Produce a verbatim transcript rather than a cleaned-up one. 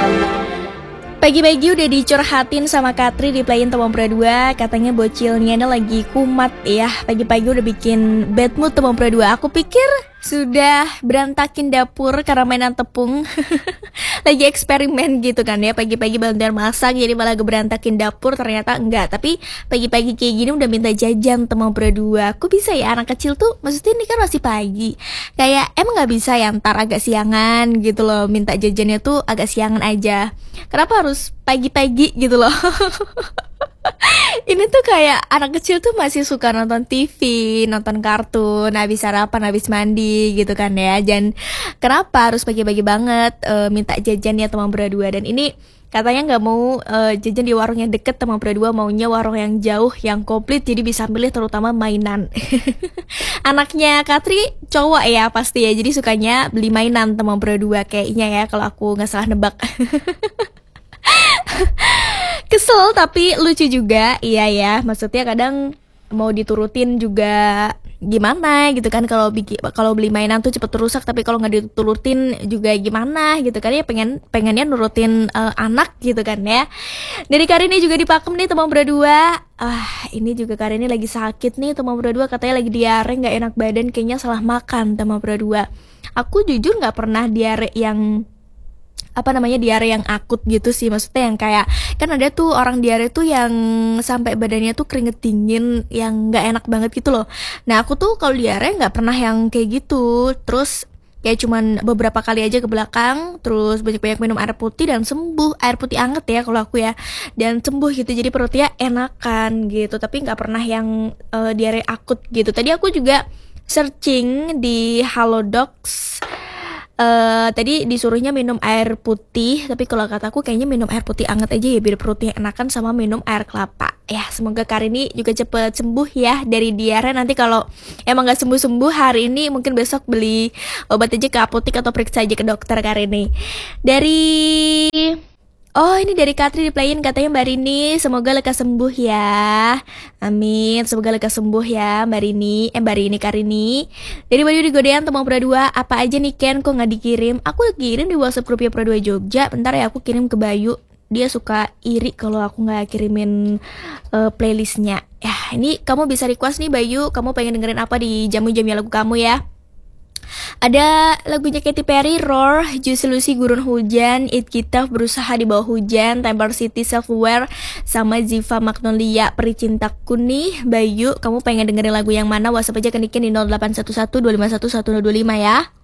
Pagi-pagi udah dicurhatin sama Katri di playin Tomom Pro dua. Katanya bocilnya lagi kumat ya. Pagi-pagi udah bikin bad mood Tomom Pro dua. Aku pikir sudah berantakin dapur karena mainan tepung. Lagi eksperimen gitu kan ya. Pagi-pagi bantuan masak jadi malah berantakin dapur. Ternyata enggak. Tapi pagi-pagi kayak gini udah minta jajan Tomom Pro dua. Kok bisa ya anak kecil tuh? Maksudnya ini kan masih pagi. Kayak emang gak bisa ya ntar agak siangan gitu loh. Minta jajannya tuh agak siangan aja. Kenapa harus pagi-pagi gitu loh? Ini tuh kayak anak kecil tuh masih suka nonton T V, nonton kartun, habis sarapan, habis mandi gitu kan ya. Dan kenapa harus pagi-pagi banget uh, minta jajan ya Tomom Pro dua. Dan ini katanya nggak mau uh, jajan di warung yang deket Tomom Pro dua, maunya warung yang jauh, yang komplit, jadi bisa milih terutama mainan. Anaknya Katri cowok ya pasti ya, jadi sukanya beli mainan Tomom Pro dua kayaknya ya, kalau aku nggak salah nebak. Kesel tapi lucu juga, iya ya. Maksudnya kadang mau diturutin juga gimana gitu kan, kalau bikin kalau beli mainan tuh cepet rusak, tapi kalau nggak diturutin juga gimana gitu kan ya, pengen pengennya nurutin uh, anak gitu kan ya. Dari Karini juga dipakem nih Tomom Pro dua. Ah, ini juga Karini lagi sakit nih Tomom Pro dua, katanya lagi diare, nggak enak badan, kayaknya salah makan Tomom Pro dua. Aku jujur nggak pernah diare yang apa namanya diare yang akut gitu sih, maksudnya yang kayak kan ada tuh orang diare tuh yang sampai badannya tuh keringet dingin yang nggak enak banget gitu loh. Nah aku tuh kalau diare nggak pernah yang kayak gitu, terus kayak cuman beberapa kali aja ke belakang, terus banyak-banyak minum air putih dan sembuh, air putih anget ya kalau aku ya, dan sembuh gitu, jadi perutnya enakan gitu, tapi nggak pernah yang uh, diare akut gitu. Tadi aku juga searching di Halodocs. Uh, tadi disuruhnya minum air putih, tapi kalau kataku kayaknya minum air putih anget aja ya, biar perutnya enakan, sama minum air kelapa. Ya semoga Karini juga cepet sembuh ya dari diare. Nanti kalau emang gak sembuh-sembuh hari ini, mungkin besok beli obat aja ke apotek atau periksa aja ke dokter Karini. Dari Oh ini dari Katri di playin, katanya Mbak Rini semoga lekas sembuh ya. Amin, semoga lekas sembuh ya Mbak Rini. Eh Mbak Rini Karini. Dari Bayu di Godean Tomom Pro dua, apa aja nih Ken kok gak dikirim? Aku kirim di WhatsApp grupnya Pro dua Jogja. Bentar ya aku kirim ke Bayu. Dia suka iri kalau aku gak kirimin uh, playlistnya. Ya ini kamu bisa request nih Bayu, kamu pengen dengerin apa di jamu-jamu lagu kamu ya. Ada lagunya Katy Perry, Roar, Juicy Lucy, Gurun Hujan, It Kita, Berusaha di Bawah Hujan, Temper City, Self Aware, sama Ziva Magnolia, Peri Cintaku nih. Bayu, kamu pengen dengerin lagu yang mana? WhatsApp aja ke Niken di nol delapan satu satu dua lima satu satu nol dua lima ya.